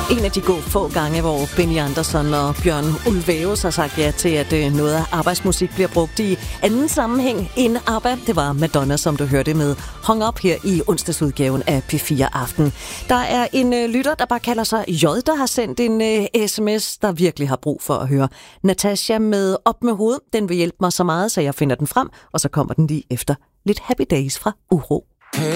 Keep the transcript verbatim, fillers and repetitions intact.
En af de gode få gange, hvor Benny Andersson og Bjørn Ulvaeus har sagt ja til, at øh, noget af arbejdsmusik bliver brugt i anden sammenhæng end ABBA. Det var Madonna, som du hørte med Hung Up her i onsdagsudgaven af P fire Aften. Der er en øh, lytter, der bare kalder sig J, der har sendt en øh, sms, der virkelig har brug for at høre Natasha med Op med hovedet. Den vil hjælpe mig så meget, så jeg finder den frem, og så kommer den lige efter lidt Happy Days fra Uro.